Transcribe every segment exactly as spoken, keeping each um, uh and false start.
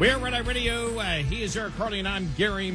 We're Red Eye Radio. Uh, he is Eric Carly, and I'm Gary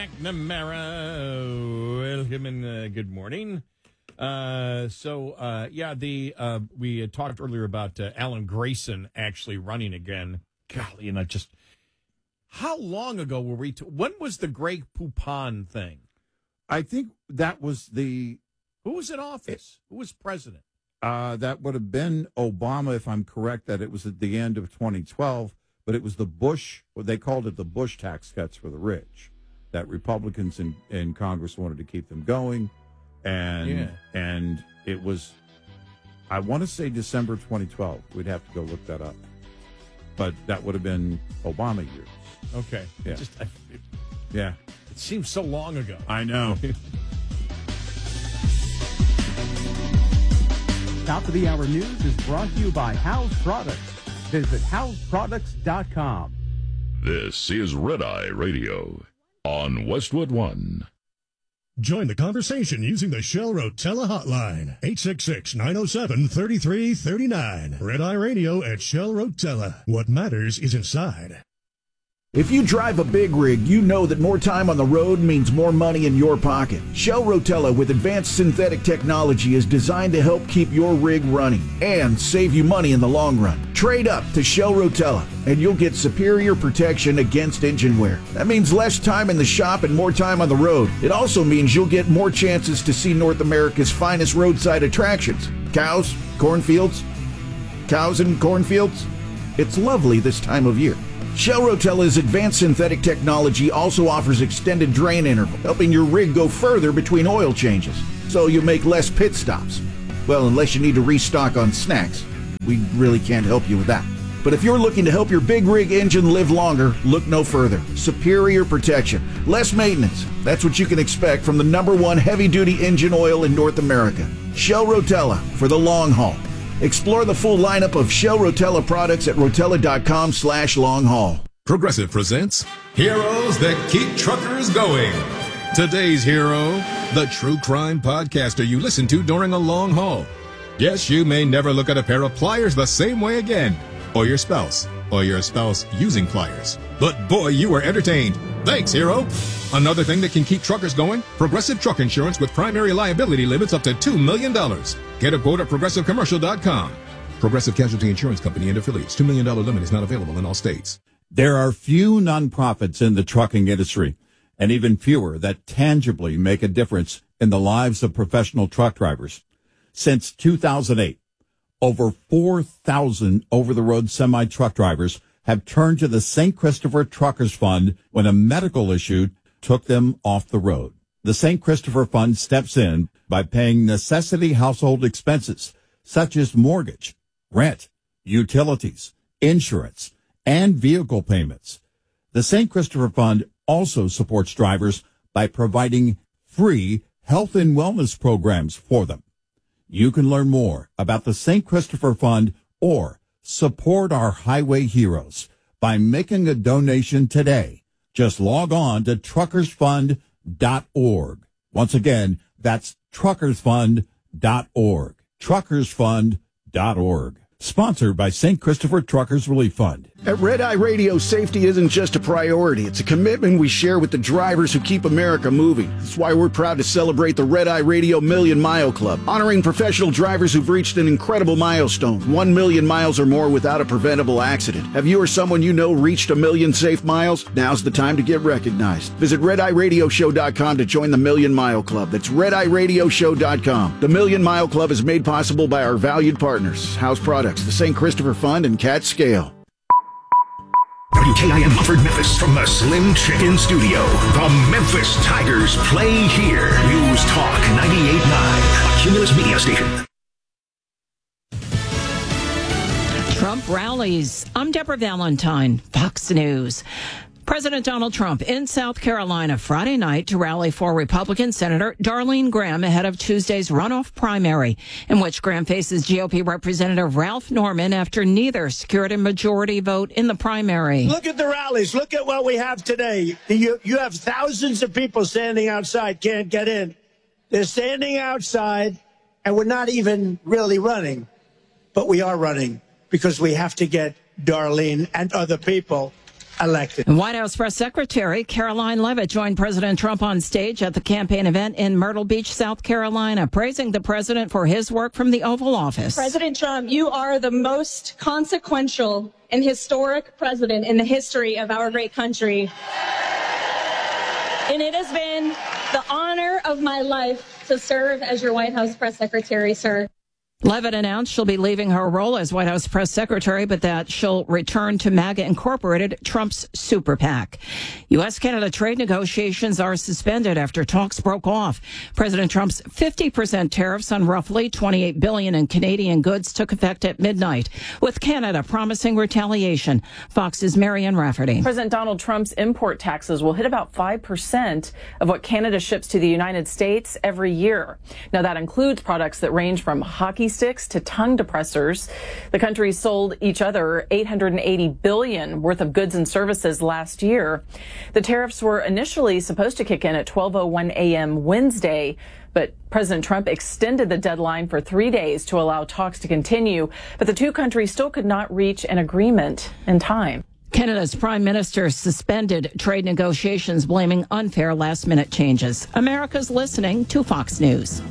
McNamara. Welcome and uh, good morning. Uh, so, uh, yeah, the uh, we had talked earlier about uh, Alan Grayson actually running again. Golly, and I just, how long ago were we, to, when was the Greg Poupon thing? I think that was the... Who was in office? Who was president? Uh, that would have been Obama, if I'm correct, that it was at the end of twenty twelve. But it was the Bush, what they called it the Bush tax cuts for the rich, that Republicans in, in Congress wanted to keep them going. And yeah. and it was, I want to say December twenty twelve. We'd have to go look that up. But that would have been Obama years. Okay. Yeah. Just, I, it, yeah. It seems so long ago. I know. Top of the Hour News is brought to you by House Products. Visit house products dot com. This is Red Eye Radio on Westwood One. Join the conversation using the Shell Rotella hotline, eight six six, nine oh seven, three three three nine. Red Eye Radio at Shell Rotella. What matters is inside. If you drive a big rig, you know that more time on the road means more money in your pocket. Shell Rotella with advanced synthetic technology is designed to help keep your rig running and save you money in the long run. Trade up to Shell Rotella and you'll get superior protection against engine wear. That means less time in the shop and more time on the road. It also means you'll get more chances to see North America's finest roadside attractions. Cows, cornfields, cows and cornfields. It's lovely this time of year. Shell Rotella's advanced synthetic technology also offers extended drain interval, helping your rig go further between oil changes, so you make less pit stops. Well, unless you need to restock on snacks. We really can't help you with that. But if you're looking to help your big rig engine live longer, look no further. Superior protection, less maintenance. That's what you can expect from the number one heavy-duty engine oil in North America. Shell Rotella for the long haul. Explore the full lineup of Shell Rotella products at rotella.com slash long haul. Progressive presents Heroes That Keep Truckers Going. Today's hero, the true crime podcaster you listen to during a long haul. Yes, you may never look at a pair of pliers the same way again, or your spouse, or your spouse using pliers. But boy, you were entertained. Thanks, hero. Another thing that can keep truckers going, Progressive Truck Insurance with primary liability limits up to two million dollars. Get a quote at progressive commercial dot com. Progressive Casualty Insurance Company and affiliates. two million dollars limit is not available in all states. There are few nonprofits in the trucking industry, and even fewer that tangibly make a difference in the lives of professional truck drivers. Since two thousand eight, over four thousand over-the-road semi-truck drivers have turned to the Saint Christopher Truckers Fund when a medical issue took them off the road. The Saint Christopher Fund steps in by paying necessity household expenses such as mortgage, rent, utilities, insurance, and vehicle payments. The Saint Christopher Fund also supports drivers by providing free health and wellness programs for them. You can learn more about the Saint Christopher Fund or support our highway heroes by making a donation today. Just log on to truckers fund dot org. Once again, that's truckers fund dot org. truckers fund dot org. Sponsored by Saint Christopher Truckers Relief Fund. At Red Eye Radio, safety isn't just a priority. It's a commitment we share with the drivers who keep America moving. That's why we're proud to celebrate the Red Eye Radio Million Mile Club, honoring professional drivers who've reached an incredible milestone, one million miles or more without a preventable accident. Have you or someone you know reached a million safe miles? Now's the time to get recognized. Visit red eye radio show dot com to join the Million Mile Club. That's red eye radio show dot com. The Million Mile Club is made possible by our valued partners, House Products, the Saint Christopher Fund, and Cat Scale. W K I M Mumford, Memphis, from the Slim Chicken Studio. The Memphis Tigers play here. News Talk ninety-eight point nine, a Cumulus Media station. Trump rallies. I'm Deborah Valentine, Fox News. President Donald Trump in South Carolina Friday night to rally for Republican Senator Darlene Graham ahead of Tuesday's runoff primary, in which Graham faces G O P Representative Ralph Norman after neither secured a majority vote in the primary. Look at the rallies. Look at what we have today. You, you have thousands of people standing outside, can't get in. They're standing outside, and we're not even really running. But we are running because we have to get Darlene and other people elected. White House Press Secretary Caroline Leavitt joined President Trump on stage at the campaign event in Myrtle Beach, South Carolina, praising the president for his work from the Oval Office. President Trump, you are the most consequential and historic president in the history of our great country. And it has been the honor of my life to serve as your White House Press Secretary, sir. Leavitt announced she'll be leaving her role as White House press secretary, but that she'll return to MAGA Incorporated, Trump's super PAC. U S Canada trade negotiations are suspended after talks broke off. President Trump's fifty percent tariffs on roughly twenty-eight billion dollars in Canadian goods took effect at midnight, with Canada promising retaliation. Fox's Marianne Rafferty. President Donald Trump's import taxes will hit about five percent of what Canada ships to the United States every year. Now, that includes products that range from hockey sticks to tongue depressors. The countries sold each other eight hundred eighty billion dollars worth of goods and services last year. The tariffs were initially supposed to kick in at twelve oh one a.m. Wednesday, but President Trump extended the deadline for three days to allow talks to continue, but the two countries still could not reach an agreement in time. Canada's prime minister suspended trade negotiations, blaming unfair last-minute changes. America's listening to Fox News.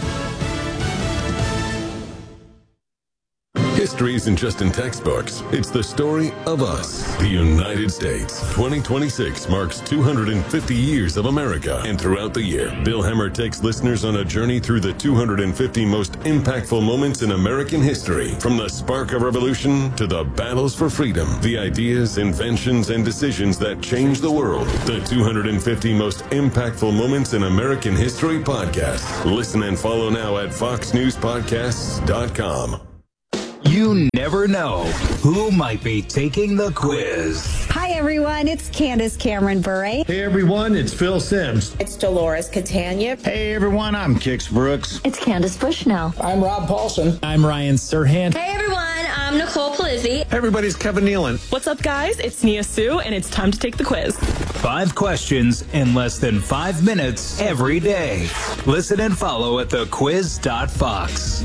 History isn't just in textbooks. It's the story of us, the United States. twenty twenty-six marks two hundred fifty years of America. And throughout the year, Bill Hemmer takes listeners on a journey through the two hundred fifty most impactful moments in American history. From the spark of revolution to the battles for freedom, the ideas, inventions, and decisions that changed the world. The two hundred fifty most impactful moments in American history podcast. Listen and follow now at fox news podcasts dot com. You never know who might be taking the quiz. Hi, everyone. It's Candace Cameron Bure. Hey, everyone. It's Phil Sims. It's Dolores Catania. Hey, everyone. I'm Kix Brooks. It's Candace Bushnell. I'm Rob Paulson. I'm Ryan Serhant. Hey, everyone. I'm Nicole Palizzi. Hey, everybody. It's Kevin Nealon. What's up, guys? It's Nia Sue, and it's time to take the quiz. Five questions in less than five minutes every day. Listen and follow at the quiz dot fox.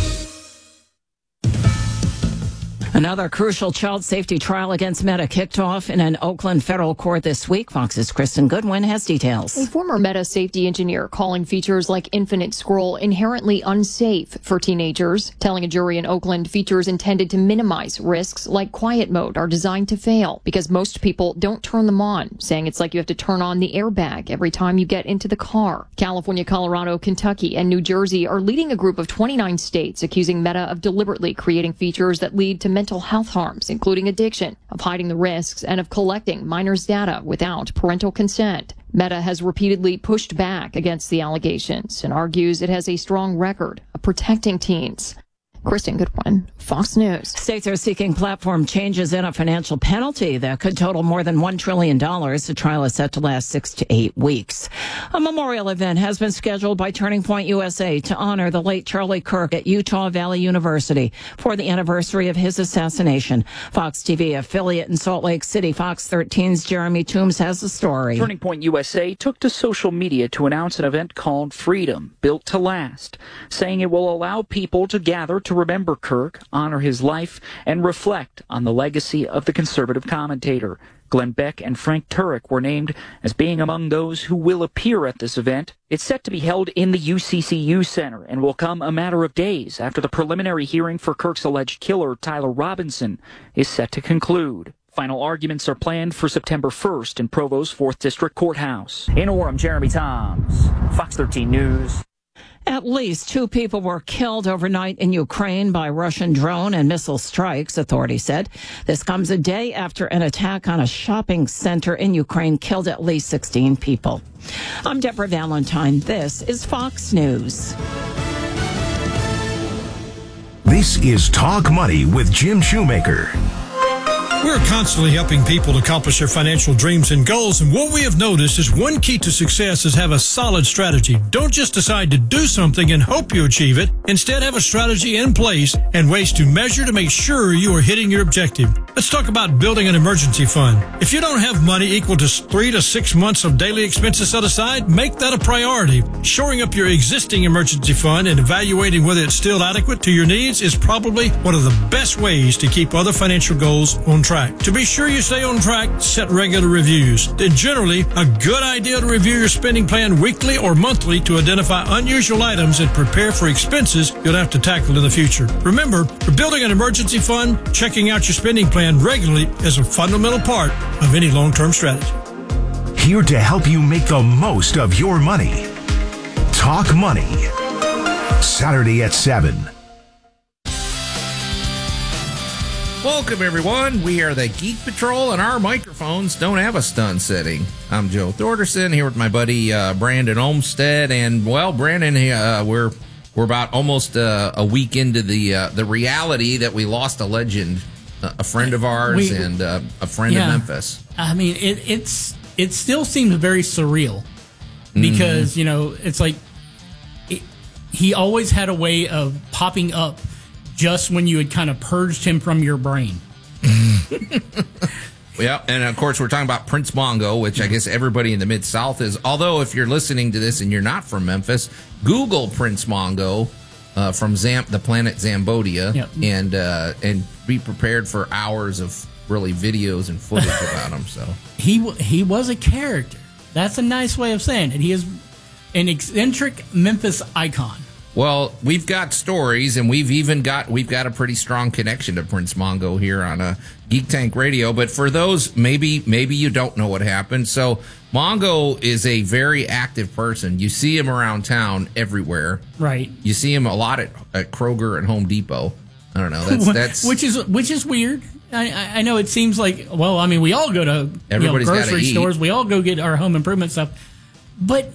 Another crucial child safety trial against Meta kicked off in an Oakland federal court this week. Fox's Kristen Goodwin has details. A former Meta safety engineer calling features like Infinite Scroll inherently unsafe for teenagers, telling a jury in Oakland features intended to minimize risks like quiet mode are designed to fail because most people don't turn them on, saying it's like you have to turn on the airbag every time you get into the car. California, Colorado, Kentucky, and New Jersey are leading a group of twenty-nine states accusing Meta of deliberately creating features that lead to mental health harms, including addiction, of hiding the risks, and of collecting minors' data without parental consent. Meta has repeatedly pushed back against the allegations and argues it has a strong record of protecting teens. Kristen Goodwin, Fox News. States are seeking platform changes in a financial penalty that could total more than one trillion dollars. The trial is set to last six to eight weeks. A memorial event has been scheduled by Turning Point U S A to honor the late Charlie Kirk at Utah Valley University for the anniversary of his assassination. Fox T V affiliate in Salt Lake City, Fox thirteen's Jeremy Toombs has the story. Turning Point U S A took to social media to announce an event called Freedom, Built to Last, saying it will allow people to gather to remember Kirk, honor his life, and reflect on the legacy of the conservative commentator. Glenn Beck and Frank Turek were named as being among those who will appear at this event. It's set to be held in the U C C U Center and will come a matter of days after the preliminary hearing for Kirk's alleged killer, Tyler Robinson, is set to conclude. Final arguments are planned for September first in Provo's fourth District Courthouse. In Orem, Jeremy Toms, Fox thirteen News. At least two people were killed overnight in Ukraine by Russian drone and missile strikes, authorities said. This comes a day after an attack on a shopping center in Ukraine killed at least sixteen people. I'm Deborah Valentine. This is Fox News. This is Talk Money with Jim Shoemaker. We're constantly helping people accomplish their financial dreams and goals, and what we have noticed is one key to success is have a solid strategy. Don't just decide to do something and hope you achieve it. Instead, have a strategy in place and ways to measure to make sure you are hitting your objective. Let's talk about building an emergency fund. If you don't have money equal to three to six months of daily expenses set aside, make that a priority. Shoring up your existing emergency fund and evaluating whether it's still adequate to your needs is probably one of the best ways to keep other financial goals on track. track. To be sure you stay on track, set regular reviews. Then generally, a good idea to review your spending plan weekly or monthly to identify unusual items and prepare for expenses you'll have to tackle in the future. Remember, for building an emergency fund, checking out your spending plan regularly is a fundamental part of any long-term strategy. Here to help you make the most of your money. Talk Money. Saturday at seven. Welcome, everyone. We are the Geek Patrol, and our microphones don't have a stun setting. I'm Joe Thorderson here with my buddy uh, Brandon Olmstead, and well, Brandon, uh, we're we're about almost uh, a week into the uh, the reality that we lost a legend, a friend of ours, we, and uh, a friend yeah, of Memphis. I mean, it, it's it still seems very surreal because mm-hmm. you know it's like it, he always had a way of popping up just when you had kind of purged him from your brain. Yeah, and of course we're talking about Prince Mongo, which I guess everybody in the Mid-South is. Although if you're listening to this and you're not from Memphis, Google Prince Mongo uh, from Zam- the planet Zambodia, yep. and uh, and be prepared for hours of really videos and footage about him. So he w- he was a character. That's a nice way of saying it. He is an eccentric Memphis icon. Well, we've got stories, and we've even got we've got a pretty strong connection to Prince Mongo here on a Geek Tank Radio. But for those, maybe maybe you don't know what happened. So Mongo is a very active person. You see him around town everywhere. Right. You see him a lot at, at Kroger and Home Depot. I don't know. That's that's which is which is weird. I, I know it seems like, well, I mean, we all go to you know, grocery stores. We all go get our home improvement stuff. But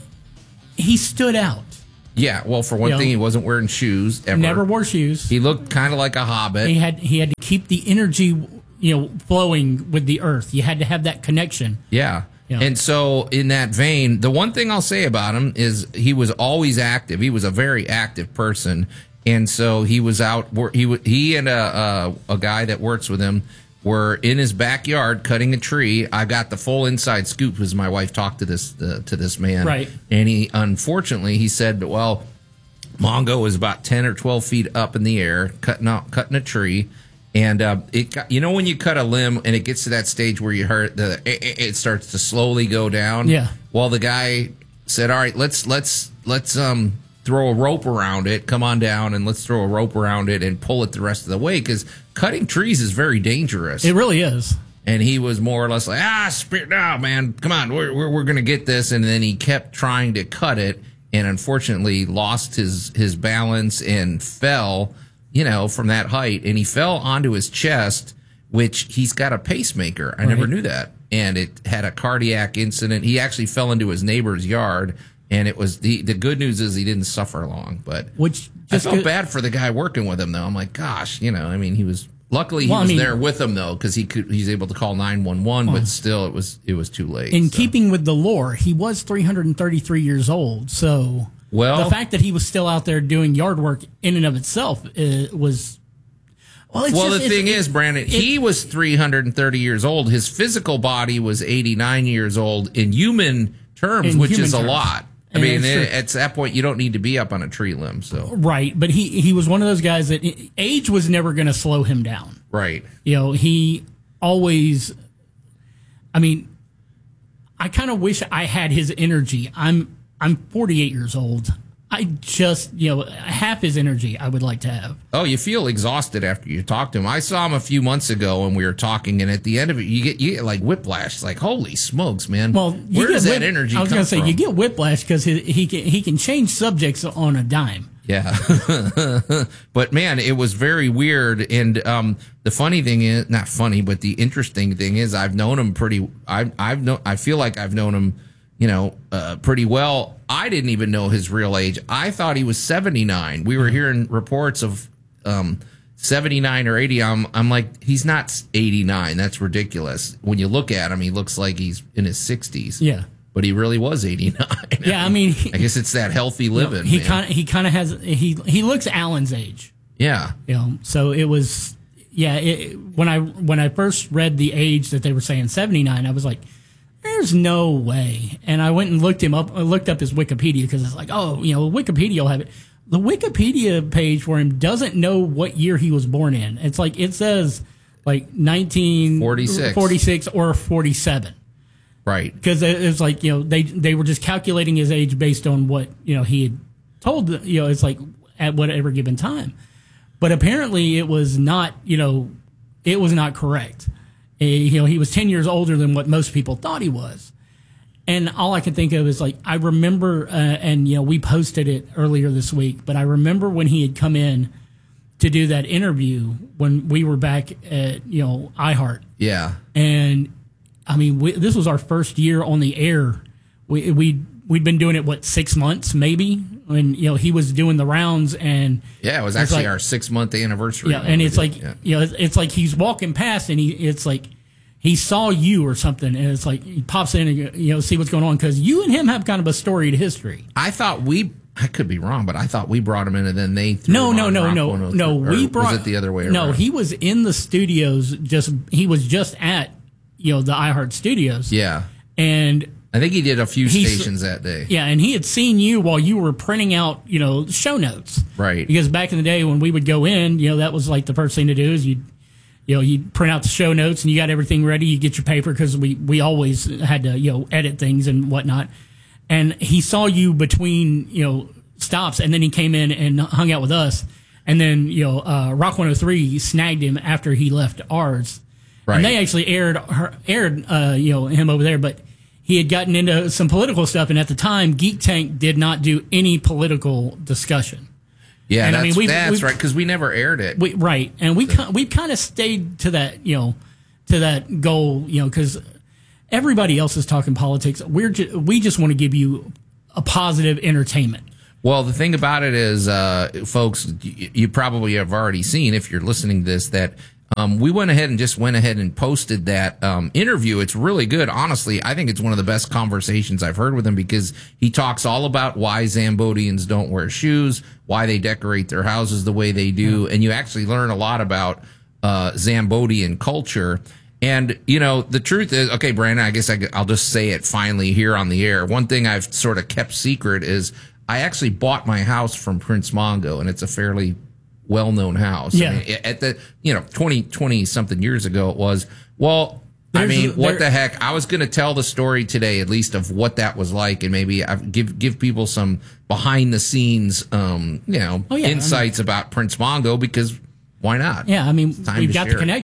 he stood out. Yeah, well, for one you thing, know, he wasn't wearing shoes ever. Never wore shoes. He looked kind of like a hobbit. He had he had to keep the energy, you know, flowing with the earth. You had to have that connection. Yeah. Yeah. And so in that vein, the one thing I'll say about him is he was always active. He was a very active person. And so he was out, he he and a, a, a guy that works with him were in his backyard cutting a tree. I got the full inside scoop because my wife talked to this uh, to this man. Right. And he, unfortunately, he said, well, Mongo was about ten or twelve feet up in the air, cutting out, cutting a tree. And uh, it, you know, when you cut a limb and it gets to that stage where you hurt the, it, it starts to slowly go down. Yeah. Well, the guy said, all right, let's, let's, let's, um, throw a rope around it, come on down, and let's throw a rope around it and pull it the rest of the way, because cutting trees is very dangerous. It really is. And he was more or less like, ah, spirit, no, man, come on, we're we're, we're going to get this. And then he kept trying to cut it, and unfortunately lost his, his balance and fell, you know, from that height. And he fell onto his chest, which he's got a pacemaker. I right. never knew that. And it had a cardiac incident. He actually fell into his neighbor's yard. And it was the the good news is he didn't suffer long, but which I felt bad for the guy working with him though. I'm like, gosh, you know, I mean, he was luckily he well, was I mean, there with him though, because he could he's able to call nine one one, but still it was it was too late. In so. keeping with the lore, he was three hundred thirty-three years old, so well, the fact that he was still out there doing yard work in and of itself uh, was. Well, it's well just, the thing is, Brandon, it, he was three hundred thirty years old. His physical body was eighty-nine years old in human terms, in which human is terms. a lot. I mean, at that point, you don't need to be up on a tree limb. So right, but he he was one of those guys that age was never going to slow him down. Right. You know, he always. I mean, I kind of wish I had his energy. I'm I'm forty-eight years old. I just, you know, half his energy I would like to have. Oh, you feel exhausted after you talk to him. I saw him a few months ago and we were talking, and at the end of it, you get you get like whiplash. It's like, holy smokes, man. Well, where does that whip, energy come from? I was going to say, you get whiplash because he, he, can, he can change subjects on a dime. Yeah. But, man, it was very weird. And um, the funny thing is, not funny, but the interesting thing is I've known him pretty, I, I've known, I feel like I've known him, you know, uh, pretty well. I didn't even know his real age. I thought he was seventy-nine. We were hearing reports of um, seventy-nine or eighty. I'm, I'm like, he's not eighty-nine. That's ridiculous. When you look at him, he looks like he's in his sixties. Yeah. But he really was eighty-nine. Yeah, I mean, he, I guess it's that healthy living. You know, he kind of he kind of has he he looks Alan's age. Yeah. You know, so it was yeah. It, when I when I first read the age that they were saying seventy-nine, I was like, there's no way. And I went and looked him up. I looked up his Wikipedia because it's like, oh, you know, Wikipedia will have it. The Wikipedia page for him doesn't know what year he was born in. It's like it says like nineteen forty-six, forty-six or forty-seven. Right. Because it was like, you know, they they were just calculating his age based on what, you know, he had told, you know, it's like at whatever given time. But apparently it was not, you know, it was not correct. Uh, you know, he was ten years older than what most people thought he was. And all I can think of is like, I remember, uh, and, you know, we posted it earlier this week, but I remember when he had come in to do that interview when we were back at, you know, iHeart. Yeah. And I mean, we, this was our first year on the air. We, we, we'd been doing it, what, six months maybe? When, you know, he was doing the rounds and. Yeah, it was actually like, our six month anniversary. Yeah. And it's like, yeah. you know, it's, it's like he's walking past and he, it's like, he saw you or something, and it's like he pops in and, you know, see what's going on, because you and him have kind of a storied history. I thought we, I could be wrong, but I thought we brought him in and then they threw no, him no, on no, Rock no, one oh three, no. We brought. Was it the other way around? No, he was in the studios. Just he was just at, you know, the iHeart studios. Yeah, and I think he did a few stations that day. Yeah, and he had seen you while you were printing out, you know, show notes. Right. Because back in the day when we would go in, you know, that was like the first thing to do is you. You know, you print out the show notes and you got everything ready. You get your paper because we, we always had to, you know, edit things and whatnot. And he saw you between, you know, stops, and then he came in and hung out with us. And then, you know, uh, Rock one oh three snagged him after he left ours. Right. And they actually aired, aired, uh, you know, him over there, but he had gotten into some political stuff. And at the time, Geek Tank did not do any political discussion. Yeah, and that's, I mean, we've, that's we've, right, because we never aired it. We, right, and we we kind of stayed to that, you know, to that goal, you know, because everybody else is talking politics. We're ju- we just want to give you a positive entertainment. Well, the thing about it is, uh, folks, you, you probably have already seen, if you're listening to this, that um, we went ahead and just went ahead and posted that um, interview. It's really good. Honestly, I think it's one of the best conversations I've heard with him, because he talks all about why Zambodians don't wear shoes, why they decorate their houses the way they do. And you actually learn a lot about uh, Zambodian culture. And, you know, the truth is, okay, Brandon, I guess I, I'll just say it finally here on the air. One thing I've sort of kept secret is I actually bought my house from Prince Mongo, and it's a fairly well-known house. Yeah. I mean, at the, you know, twenty, twenty something years ago, it was, well, There's, I mean, what there, the heck? I was going to tell the story today, at least, of what that was like, and maybe I give give people some behind the scenes, um, you know, oh, yeah, insights I mean, about Prince Mongo, because why not? Yeah, I mean, we've got the connection.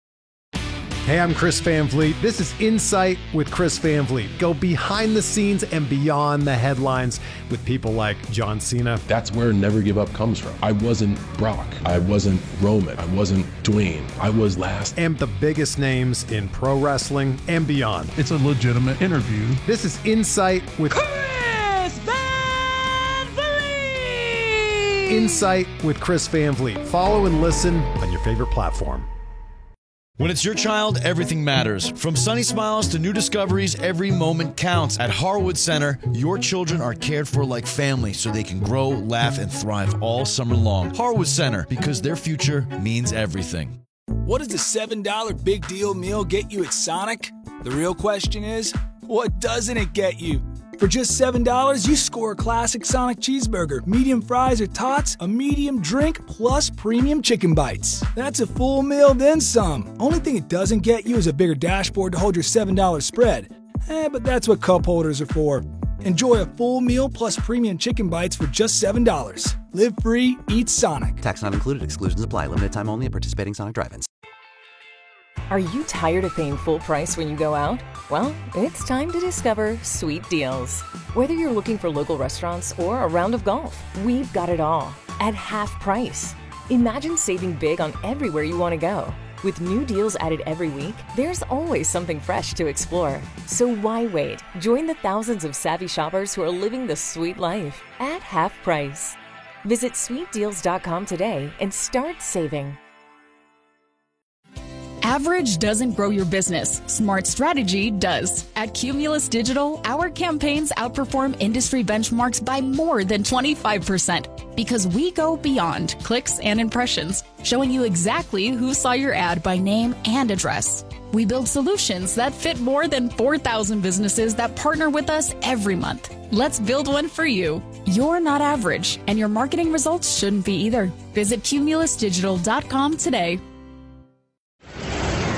Hey, I'm Chris Van Vliet. This is Insight with Chris Van Vliet. Go behind the scenes and beyond the headlines with people like John Cena. That's where Never Give Up comes from. I wasn't Brock. I wasn't Roman. I wasn't Dwayne. I was last. And the biggest names in pro wrestling and beyond. It's a legitimate interview. This is Insight with Chris Van Vliet. Insight with Chris Van Vliet. Follow and listen on your favorite platform. When it's your child, everything matters. From sunny smiles to new discoveries, every moment counts. At Harwood Center, your children are cared for like family so they can grow, laugh, and thrive all summer long. Harwood Center, because their future means everything. What does the seven dollar Big Deal Meal get you at Sonic? The real question is, what doesn't it get you? For just seven dollars, you score a classic Sonic cheeseburger, medium fries or tots, a medium drink, plus premium chicken bites. That's a full meal, then some. Only thing it doesn't get you is a bigger dashboard to hold your seven dollar spread. Eh, but that's what cup holders are for. Enjoy a full meal plus premium chicken bites for just seven dollars. Live free, eat Sonic. Tax not included. Exclusions apply. Limited time only at participating Sonic drive-ins. Are you tired of paying full price when you go out? Well, it's time to discover Sweet Deals. Whether you're looking for local restaurants or a round of golf, we've got it all at half price. Imagine saving big on everywhere you want to go. With new deals added every week, there's always something fresh to explore. So why wait? Join the thousands of savvy shoppers who are living the sweet life at half price. Visit sweet deals dot com today and start saving. Average doesn't grow your business. Smart strategy does. At Cumulus Digital, our campaigns outperform industry benchmarks by more than twenty-five percent because we go beyond clicks and impressions, showing you exactly who saw your ad by name and address. We build solutions that fit more than four thousand businesses that partner with us every month. Let's build one for you. You're not average, and your marketing results shouldn't be either. Visit cumulus digital dot com today.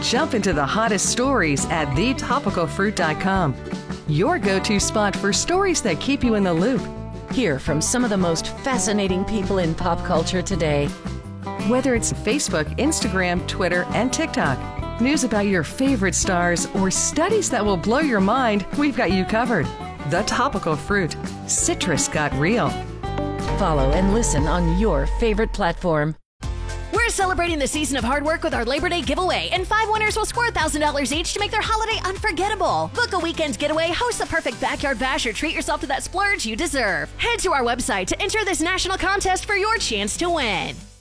Jump into the hottest stories at the topical fruit dot com. Your go-to spot for stories that keep you in the loop. Hear from some of the most fascinating people in pop culture today. Whether it's Facebook, Instagram, Twitter, and TikTok, news about your favorite stars, or studies that will blow your mind, we've got you covered. The Topical Fruit. Citrus got real. Follow and listen on your favorite platform. We're celebrating the season of hard work with our Labor Day giveaway, and five winners will score one thousand dollars each to make their holiday unforgettable. Book a weekend getaway, host the perfect backyard bash, or treat yourself to that splurge you deserve. Head to our website to enter this national contest for your chance to win.